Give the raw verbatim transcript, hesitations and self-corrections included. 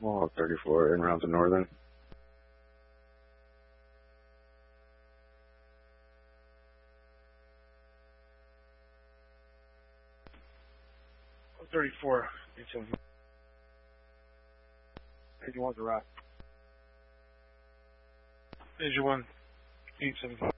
Oh, thirty-four, en route to Northern. thirty-four, eight seven five. eighty-one to rock. eighty-one, eight seven five.